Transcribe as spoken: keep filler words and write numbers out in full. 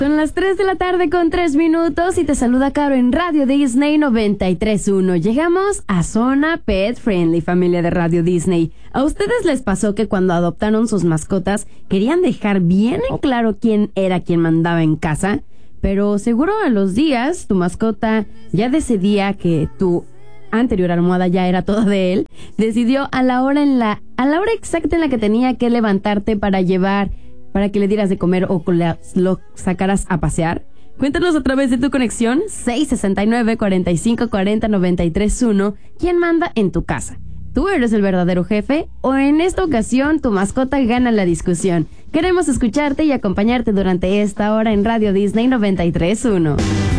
Son las tres de la tarde con tres minutos y te saluda Caro en Radio Disney noventa y tres punto uno. Llegamos a Zona Pet Friendly, familia de Radio Disney. ¿A ustedes les pasó que cuando adoptaron sus mascotas querían dejar bien en claro quién era quien mandaba en casa? Pero seguro a los días tu mascota ya decidía que tu anterior almohada ya era toda de él. Decidió a la hora en la a la hora exacta en la que tenía que levantarte para llevar para que le dieras de comer o lo sacaras a pasear. Cuéntanos a través de tu conexión seis sesenta y nueve, cuarenta y cinco cuarenta, noventa y tres uno quién manda en tu casa. ¿Tú eres el verdadero jefe o en esta ocasión tu mascota gana la discusión? Queremos escucharte y acompañarte durante esta hora en Radio Disney noventa y tres punto uno.